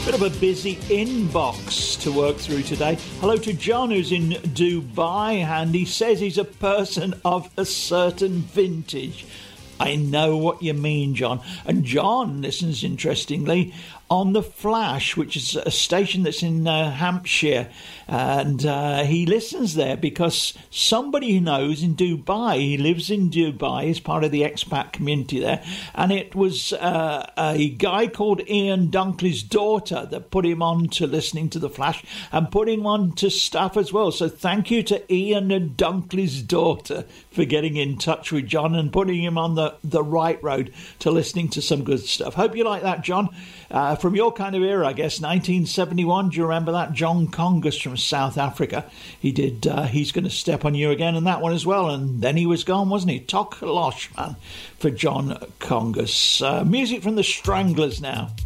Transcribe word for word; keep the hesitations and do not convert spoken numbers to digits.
Bit of a busy inbox to work through today. Hello to John, who's in Dubai, and he says he's a person of a certain vintage. I know what you mean, John. And John listens, interestingly, on The Flash, which is a station that's in uh, Hampshire. And uh, he listens there because somebody he knows in Dubai, he lives in Dubai, is part of the expat community there. And it was uh, a guy called Ian Dunkley's daughter that put him on to listening to The Flash and put him on to stuff as well. So thank you to Ian and Dunkley's daughter for getting in touch with John and putting him on the, the right road to listening to some good stuff. Hope you like that, John. Uh, from your kind of era, I guess, nineteen seventy-one, do you remember that? John Congus from South Africa. He did uh, He's Gonna Step on You Again, and that one as well. And then he was gone, wasn't he? Tok Losh, man, for John Congus. Uh, music from the Stranglers now.